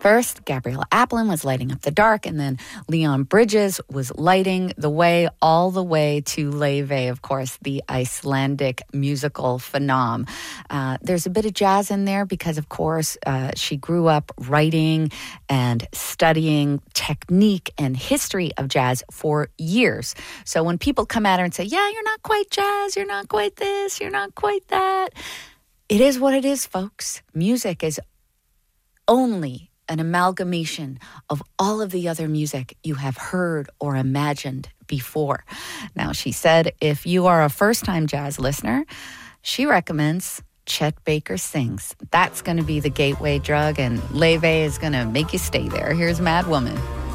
First, Gabriella Aplin was lighting up the dark, and then Leon Bridges was lighting the way all the way to Leve, of course, the Icelandic musical phenom. There's a bit of jazz in there because, of course, she grew up writing and studying technique and history of jazz for years. So when people come at her and say, yeah, you're not quite jazz, you're not quite this, you're not quite that, it is what it is, folks. Music is only an amalgamation of all of the other music you have heard or imagined before. Now, she said if you are a first-time jazz listener, she recommends Chet Baker Sings. That's going to be the gateway drug, and Leve is going to make you stay there. Here's Mad Woman.